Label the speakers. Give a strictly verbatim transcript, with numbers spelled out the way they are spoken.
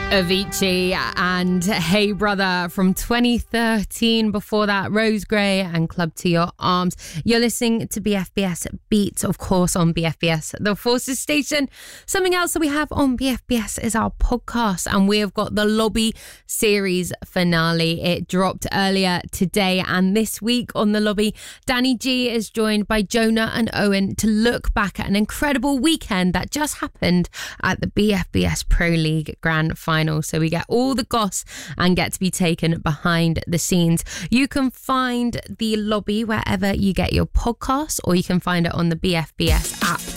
Speaker 1: Avicii and Hey Brother from twenty thirteen. Before that, Rose Gray and Club to Your Arms. You're listening to B F B S Beats, of course, on B F B S, the Forces Station. Something else that we have on B F B S is our podcast, and we have got the Lobby series finale. It dropped earlier today, and this week on the Lobby, Danny G is joined by Jonah and Owen to look back at an incredible weekend that just happened at the B F B S Pro League Grand Final. So we get all the goss and get to be taken behind the scenes. You can find the Lobby wherever you get your podcasts, or you can find it on the B F B S app.